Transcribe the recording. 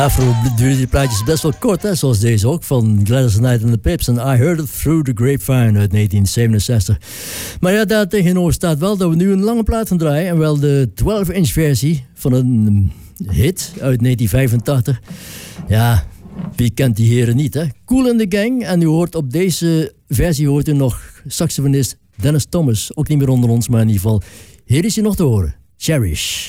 Vroeger duurden die plaatjes best wel kort, hè? Zoals deze ook, van Gladys Knight and the Pips. En I Heard It Through the Grapevine uit 1967. Maar ja, daar tegenover staat wel dat we nu een lange plaat gaan draaien. En wel de 12-inch versie van een hit uit 1985. Ja, wie kent die heren niet, hè? Kool and the Gang. En u hoort op deze versie hoort u nog saxofonist Dennis Thomas. Ook niet meer onder ons, maar in ieder geval, hier is hij nog te horen. Cherish.